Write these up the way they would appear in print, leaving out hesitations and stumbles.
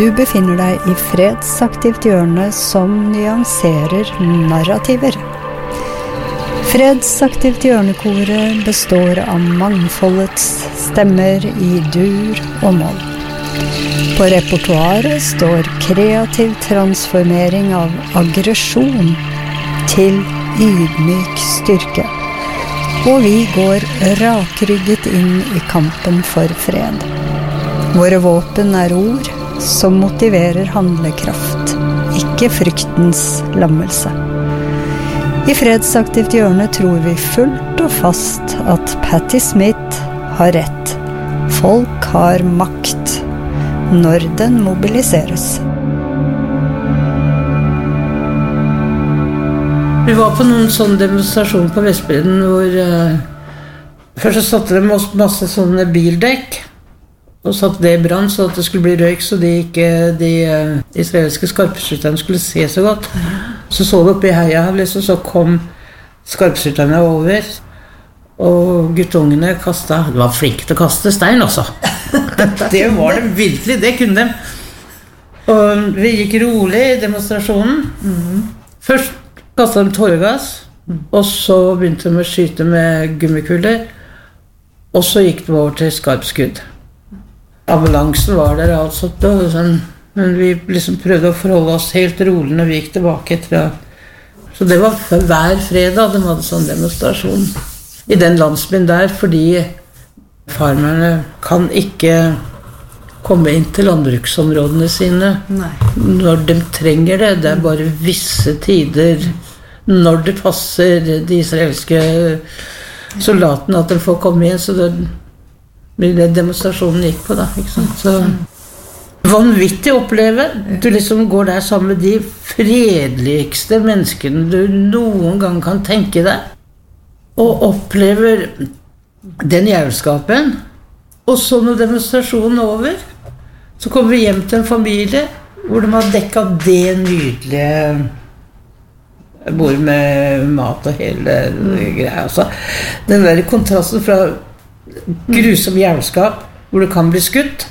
Du befinner deg i fredsaktivt hjørne som nyanserer narrativer. Fredsaktivt hjørnekoret består av mangfoldets stemmer i dur og moll. På repertoaret står kreativ transformering av aggresjon til ydmyk styrke. Og vi går rakrygget inn i kampen for fred. Våre våpen er ord som motiverer handlekraft, ikke fryktens lammelse. I fredsaktivt hjørne tror vi fullt og fast at Patti Smith har rett. Folk har makt når den mobiliseres. Vi var på noen sånne demonstrasjoner på Vestbredden hvor først så satte de masse sånne bildekk og satte det i brann så at det skulle bli røyk så de israelske skarpskytterne skulle se så godt. Så det oppe i heia liksom, så kom skarpskytterne over og guttungene kastet, de var flinke til å kaste stein også. Det var de virkelig, det kunne de. Og vi gikk rolig i demonstrasjonen. Først kastet de tåregass, og så begynte de å skyte med gummikuler, og så gikk de over til skarpskudd. Ambulansen var der altså, men vi liksom prøvde å forholde oss helt rolig når vi gikk tilbake så det var hver fredag de hadde sånn demonstrasjon i den landsbyen der, fordi farmerne kan ikke komme inn til landbruksområdene sine. Nei. Når de trenger det. Det er bare visse tider når det passer de israelske soldatene at de får komme inn, så det demonstrasjonen gikk på da, ikke sant? Så vanvittig å oppleve. Du liksom går der sammen med de fredeligste menneskene du noen gang kan tenke deg, og opplever den jævelskapen. Og så når demonstrasjonen er over, så kommer vi hjem til en familie hvor de har dekket det nydelige bordet med mat og hele greia. Altså, den der kontrasten fra grusom jævelskap hvor du kan bli skutt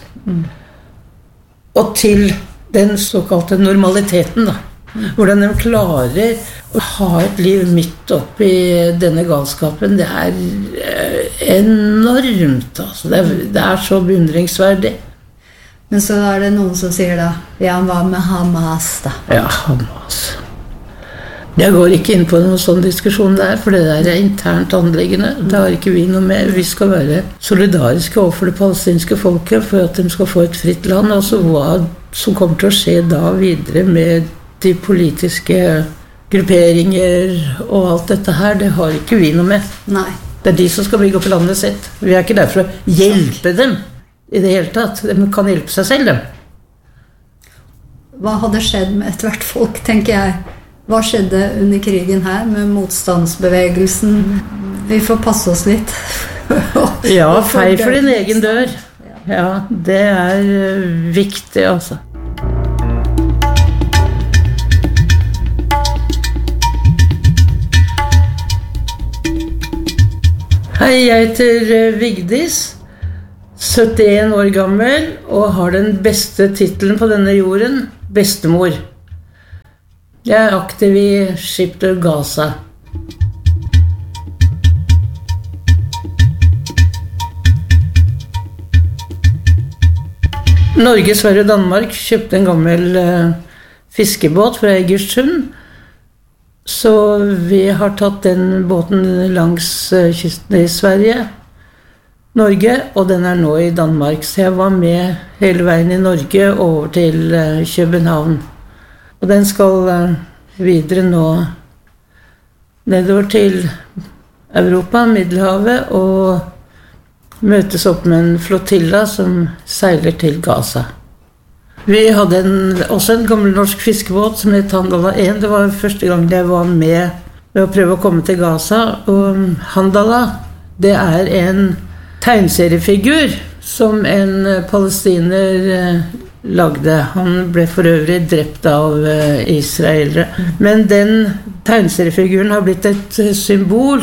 og til den såkalte normaliteten da. Hvordan de klarer å ha et liv midt oppi denne galskapen, det er enormt altså. Det er så beundringsverdig. Men så er det noen som sier da, ja, hva med Hamas da? Ja, Hamas. Jeg går ikke inn på noen sånn diskusjon der, for det der er internt anliggende. Det har ikke vi noe med. Vi skal være solidariske overfor det palestinske folket for at de skal få et fritt land. Altså hva som kommer til å skje da videre med de politiske grupperinger og alt dette her, det har ikke vi noe med. Nei. Det er de som skal bygge opp landet sitt. Vi er ikke der for å hjelpe dem i det hele tatt. De kan hjelpe seg selv, dem. Hva hadde skjedd med et hvert folk, tenker jeg? Hva skjedde under krigen her med motstandsbevegelsen? Vi får passe oss litt. Ja, fei for din egen dør. Ja, det er viktig, altså. Hei, jeg heter Vigdis, 71 år gammel, og har den beste titelen på denne jorden, bestemor. Jeg er aktiv i Ship to Gaza. Norge, Sverige og Danmark kjøpte en gammel fiskebåt fra Egersund. Så vi har tatt den båten langs kysten i Sverige, Norge, og den er nå i Danmark. Så jeg var med hele veien i Norge over til København. Og den skal videre nå nedover til Europa, Middelhavet, og møtes opp med en flotilla som seiler til Gaza. Vi hadde også en gammel norsk fiskebåt som het Handala 1. Det var første gang jeg var med å prøve å komme til Gaza. Og Handala, det er en tegneseriefigur som en palestiner lagde. Han ble for øvrig drept av israelere. Men den tegneseriefiguren har blitt et symbol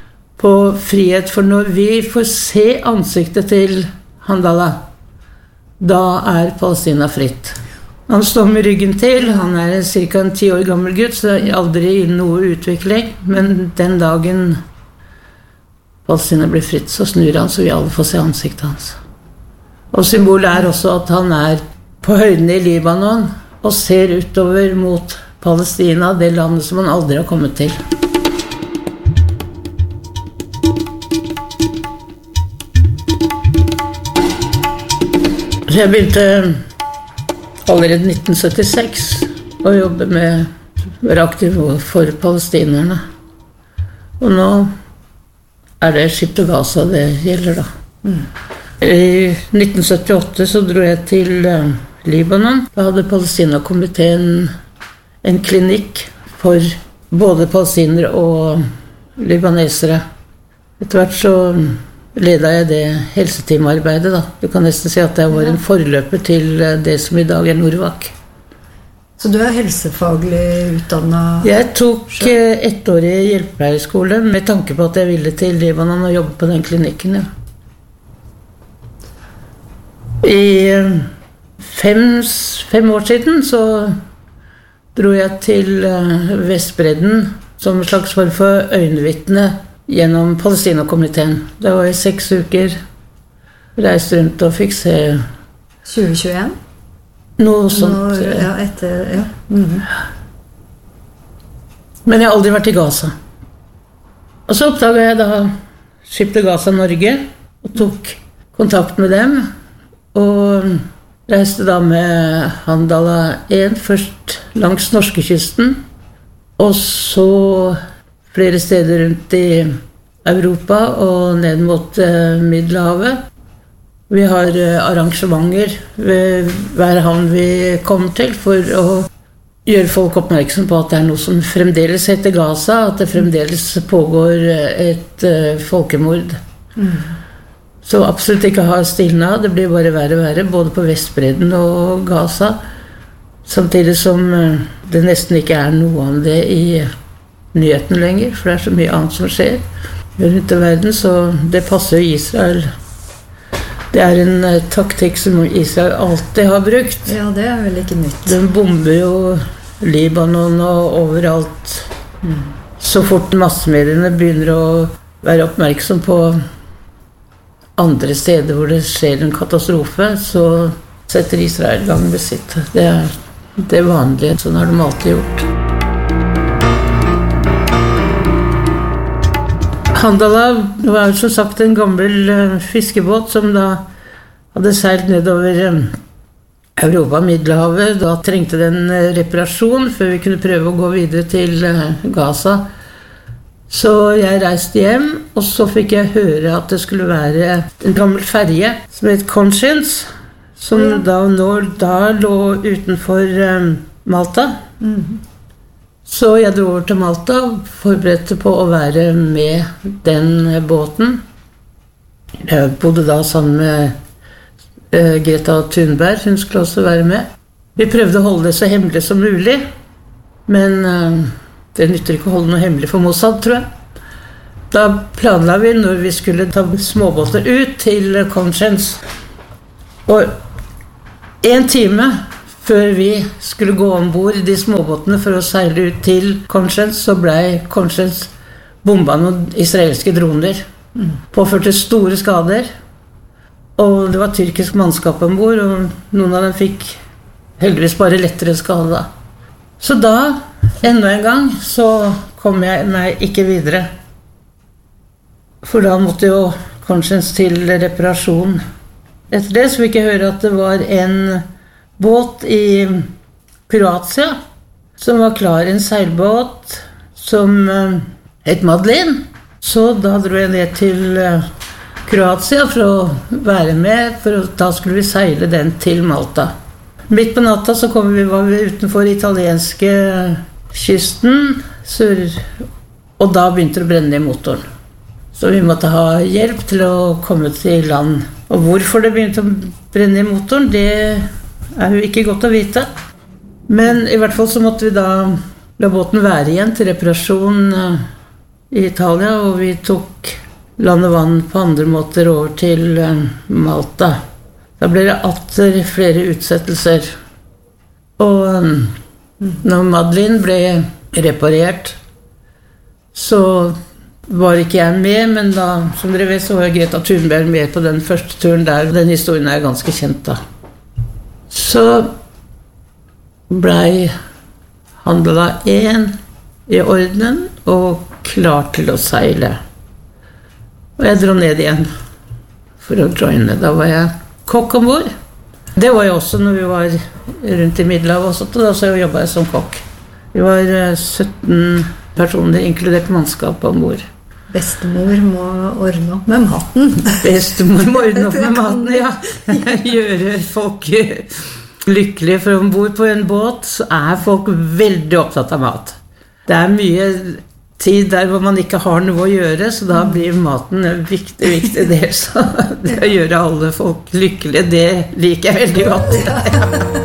på frihet, for når vi får se ansiktet til Handala, da Palestina fritt. Han står med ryggen til, han cirka en 10 år gammel gutt, så aldri i noe utvikling, men den dagen Palestina blir fritt, så snur han, så vi alle får se ansiktet hans. Og symbolet også at han på høyden i Libanon, og ser utover mot Palestina, det landet som han aldri har kommet til. Så jeg begynte allerede 1976 å jobbe være aktiv for palestinerne. Og nå det Skip til Gaza det gjelder da. I 1978 så dro jeg til Libanon. Da hadde Palestina-komiteen en klinikk for både palestinere og libanesere. Etter hvert så ledet jeg det helseteamarbeidet da. Du kan nesten si at jeg var en forløper til det som i dag Norvac. Så du helsefaglig utdannet? Jeg tok 1-årig hjelpepleierskole med tanke på at jeg ville til Libanon og jobbe på den klinikken, ja. I 5 år siden så dro jeg til Vestbredden som en slags form for øyenvitne gjennom Palestina-komiteen. Det var i 6 uker, reiste rundt og fikk se 2021? Noe sånt. Ja, etter, ja. Men jeg har aldri vært i Gaza. Og så oppdaget jeg da Skip til Gaza Norge, og tok kontakt med dem, og reiste da med Handala 1, først langs norskekysten, og så flere steder rundt i Europa og ned mot Middelhavet. Vi har arrangementer ved hver havn vi kommer til for å gjøre folk oppmerksom på at det noe som fremdeles heter Gaza, at det fremdeles pågår et folkemord. Så absolutt ikke ha stilnet, det blir bare verre og verre, både på Vestbredden og Gaza, samtidig som det nesten ikke noe om det i nyheten lenger, for det så mye annet som skjer rundt i verden, så det passer jo Israel. Det en taktikk som Israel alltid har brukt. Ja, det vel ikke nytt. Den bomber jo Libanon og overalt. Så fort massemediene begynner å være oppmerksom på andre steder hvor det skjer en katastrofe, så setter Israel i gang med sitt. Det vanlige, sånn har de alltid gjort. Handala var som sagt en gammel fiskebåt som da hadde seilt nedover Europa, Middelhavet. Da trengte den reparasjon før vi kunne prøve å gå videre til Gaza. Så jeg reiste hjem, og så fikk jeg høre at det skulle være en gammel ferje som het Conscience, som da lå utenfor Malta. Så jeg dro over til Malta og forberedte på å være med den båten. Jeg bodde da sammen med Greta Thunberg, hun skulle også være med. Vi prøvde å holde det så hemmelig som mulig, men det nytter ikke å holde noe hemmelig for Mossad, tror jeg. Da planla vi når vi skulle ta småbåter ut til Conscience. Og 1 time før vi skulle gå ombord de småbåtene for å seile ut til Conscience, så ble Conscience bombet av noen israelske droner. Påførte store skader. Og det var tyrkisk mannskap ombord, og noen av dem fikk heldigvis bare lettere skade da. Så da, enda en gang, så kom jeg meg ikke videre. For da måtte jo Conscience til reparasjon. Etter det så fikk jeg høre at det var en båt i Kroatia som var klar, en seilbåt som het Madeleine. Så da dro jeg ned til Kroatia for å være med, for da skulle vi seile den til Malta. Midt på natta så var vi utenfor italienske kysten, og da begynte det å brenne i motoren. Så vi måtte ha hjelp til å komme til land. Og hvorfor det begynte å brenne i motoren, det jo ikke godt å vite. Men i hvert fall så måtte vi da la båten være igjen til reparasjon i Italia, og vi tok land og vann på andre måter over til Malta. Da ble det atter flere utsettelser. Og når Madeleine ble reparert, så var ikke jeg med, men da, som dere vet, så var Greta Thunberg med på den første turen der. Den historien er ganske kjent da. Så ble handla 1 i orden og klar til å seile. Og jeg dro ned igjen for å joine. Da var jeg kokk ombord. Det var jo også når vi var rundt i Middelhavet også, da så jobbet jeg som kokk. Vi var 17 personer, inkludert mannskap ombord. Bestemor må ordne opp med maten. Bestemor må ordne opp med maten, ja. Gjøre folk lykkelige, for ombord på en båt så er folk veldig opptatt av mat. Det er mye tid der hvor man ikke har noe å gjøre, så da blir maten en viktig del. Så det å gjøre alle folk lykkelige, det liker jeg veldig godt.